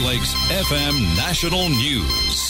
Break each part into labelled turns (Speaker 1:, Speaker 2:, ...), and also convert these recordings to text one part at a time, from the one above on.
Speaker 1: Lakes FM National News.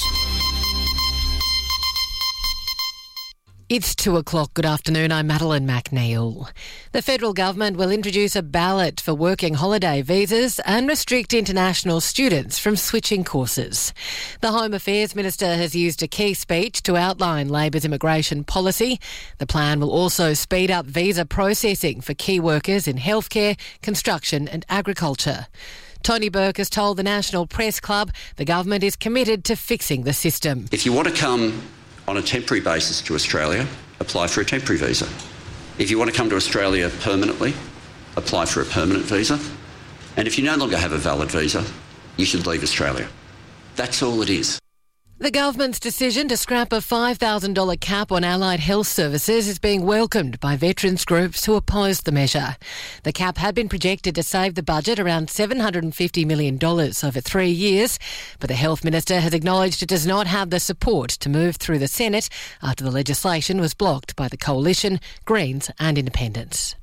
Speaker 2: It's 2:00. Good afternoon. I'm Madeline McNeil. The federal government will introduce a ballot for working holiday visas and restrict international students from switching courses. The Home Affairs Minister has used a key speech to outline Labor's immigration policy. The plan will also speed up visa processing for key workers in healthcare, construction and agriculture. Tony Burke has told the National Press Club the government is committed to fixing the system.
Speaker 3: If you want to come on a temporary basis to Australia, apply for a temporary visa. If you want to come to Australia permanently, apply for a permanent visa. And if you no longer have a valid visa, you should leave Australia. That's all it is.
Speaker 2: The government's decision to scrap a $5,000 cap on allied health services is being welcomed by veterans groups who opposed the measure. The cap had been projected to save the budget around $750 million over 3 years, but the Health Minister has acknowledged it does not have the support to move through the Senate after the legislation was blocked by the Coalition, Greens and Independents.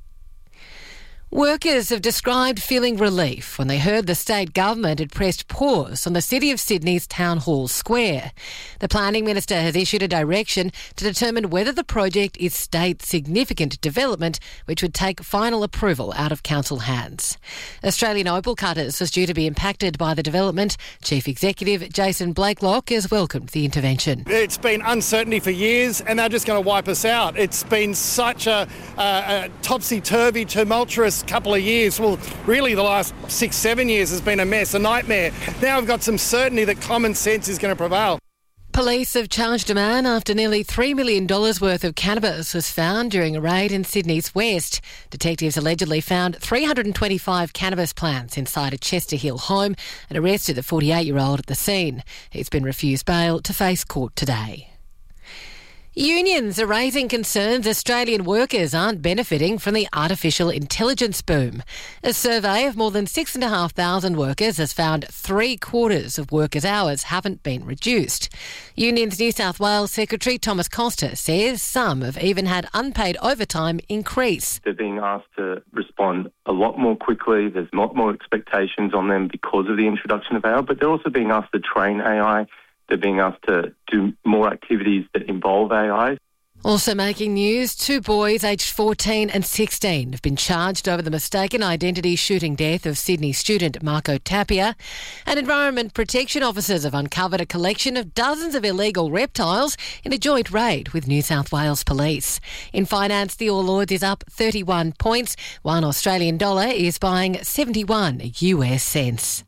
Speaker 2: Workers have described feeling relief when they heard the state government had pressed pause on the City of Sydney's Town Hall Square. The Planning Minister has issued a direction to determine whether the project is state significant development, which would take final approval out of council hands. Australian Opal Cutters was due to be impacted by the development. Chief Executive Jason Blakelock has welcomed the intervention.
Speaker 4: It's been uncertainty for years and they're just going to wipe us out. It's been such a topsy-turvy, tumultuous couple of years. Well, really the last 6-7 years has been a mess, a nightmare. Now we've got some certainty that common sense is going to prevail.
Speaker 2: Police have charged a man after nearly $3 million worth of cannabis was found during a raid in Sydney's west. Detectives allegedly found 325 cannabis plants inside a Chester Hill home and arrested the 48-year-old at the scene. He's been refused bail to face court today. Unions are raising concerns Australian workers aren't benefiting from the artificial intelligence boom. A survey of more than 6,500 workers has found 3/4 of workers' hours haven't been reduced. Unions New South Wales Secretary Thomas Costa says some have even had unpaid overtime increase.
Speaker 5: They're being asked to respond a lot more quickly. There's a lot more expectations on them because of the introduction of AI, but they're also being asked to train AI. They're being asked to do more activities that involve AI.
Speaker 2: Also making news, 2 boys aged 14 and 16 have been charged over the mistaken identity shooting death of Sydney student Marco Tapia. And Environment Protection officers have uncovered a collection of dozens of illegal reptiles in a joint raid with New South Wales Police. In finance, the All Ords is up 31 points. $1 Australian dollar is buying 71 US cents.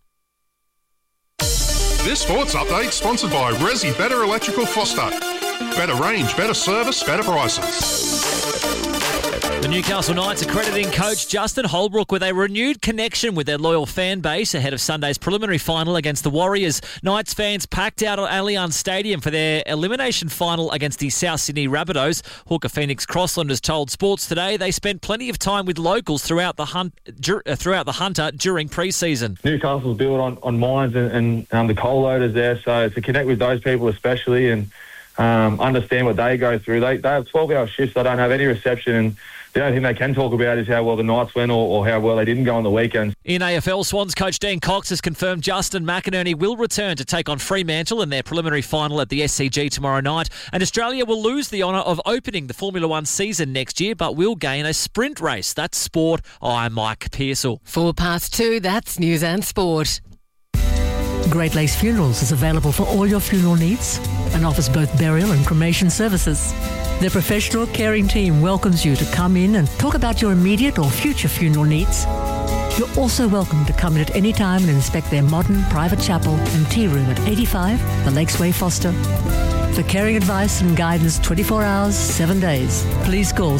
Speaker 6: This sports update sponsored by Resi Better Electrical Foster. Better range, better service, better prices.
Speaker 7: The Newcastle Knights are crediting coach Justin Holbrook with a renewed connection with their loyal fan base ahead of Sunday's preliminary final against the Warriors. Knights fans packed out at Allianz Stadium for their elimination final against the South Sydney Rabbitohs. Hawker Phoenix Crosslanders told Sports Today they spent plenty of time with locals throughout the Hunter during pre-season.
Speaker 8: Newcastle's built on mines and the coal loaders there, so to connect with those people especially and understand what they go through. They have 12-hour shifts. They don't have any reception, and the only thing they can talk about is how well the Knights went or how well they didn't go on the weekend.
Speaker 7: In AFL, Swans coach Dean Cox has confirmed Justin McInerney will return to take on Fremantle in their preliminary final at the SCG tomorrow night. And Australia will lose the honour of opening the Formula One season next year, but will gain a sprint race. That's sport. I'm Mike Pearsall.
Speaker 2: 2:04, that's news and sport.
Speaker 9: Great Lakes Funerals is available for all your funeral needs and offers both burial and cremation services. Their professional, caring team welcomes you to come in and talk about your immediate or future funeral needs. You're also welcome to come in at any time and inspect their modern private chapel and tea room at 85 The Lakes Way, Foster. For caring advice and guidance 24 hours, 7 days, please call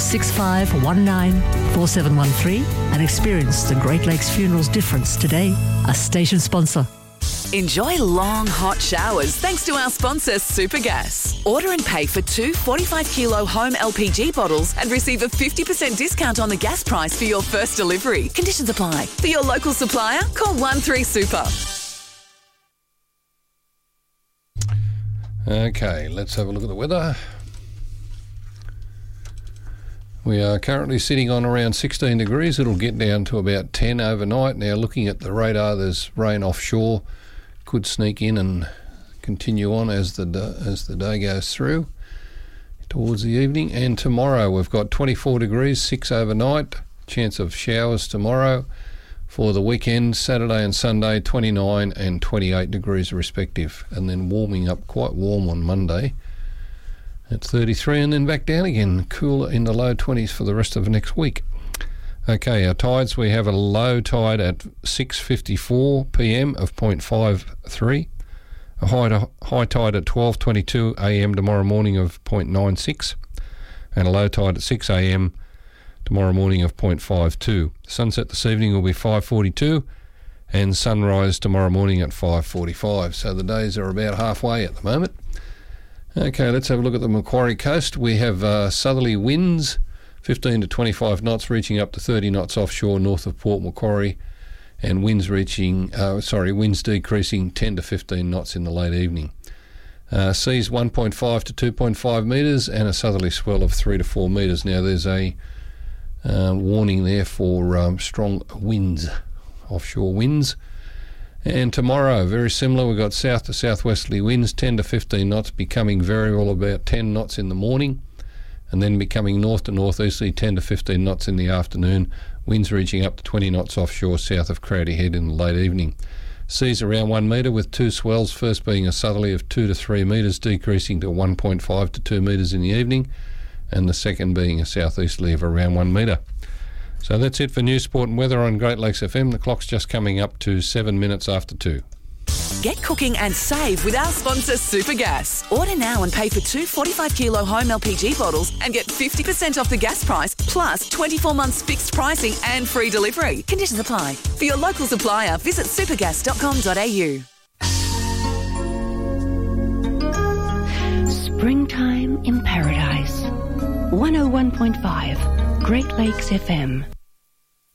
Speaker 9: 6519-4713 and experience the Great Lakes Funerals difference today. A station sponsor.
Speaker 10: Enjoy long, hot showers thanks to our sponsor, Supergas. Order and pay for 2 45-kilo home LPG bottles and receive a 50% discount on the gas price for your first delivery. Conditions apply. For your local supplier, call 13Super.
Speaker 11: Okay, let's have a look at the weather. We are currently sitting on around 16 degrees. It'll get down to about 10 overnight. Now, looking at the radar, there's rain offshore could sneak in and continue on as the day goes through towards the evening. And tomorrow we've got 24 degrees, 6 overnight, chance of showers tomorrow. For the weekend, Saturday and Sunday, 29 and 28 degrees respective, and then warming up quite warm on Monday at 33, and then back down again, cooler in the low 20s for the rest of next week. Okay, our tides, we have a low tide at 6:54 p.m. of 0.53, a high tide at 12:22 a.m. tomorrow morning of 0.96, and a low tide at 6 a.m. tomorrow morning of 0.52. Sunset this evening will be 5:42, and sunrise tomorrow morning at 5:45. So the days are about halfway at the moment. Okay, let's have a look at the Macquarie coast. We have southerly winds, 15 to 25 knots, reaching up to 30 knots offshore north of Port Macquarie, and winds decreasing 10 to 15 knots in the late evening. Seas 1.5 to 2.5 metres, and a southerly swell of 3 to 4 metres. Now there's a warning there for strong winds, offshore winds. And tomorrow, very similar, we've got south to southwesterly winds, 10 to 15 knots, becoming variable about 10 knots in the morning, and then becoming north to northeasterly, 10 to 15 knots in the afternoon, winds reaching up to 20 knots offshore south of Crowdy Head in the late evening. Seas around 1 metre with two swells, first being a southerly of 2 to 3 metres, decreasing to 1.5 to 2 metres in the evening, and the second being a southeasterly of around 1 metre. So that's it for news, sport and weather on Great Lakes FM. The clock's just coming up to 7 minutes after 2.
Speaker 10: Get cooking and save with our sponsor Supergas. Order now and pay for 2 45-kilo home LPG bottles and get 50% off the gas price, plus 24 months fixed pricing and free delivery. Conditions apply. For your local supplier, visit supergas.com.au.
Speaker 12: Springtime in Paradise. 101.5 Great Lakes FM.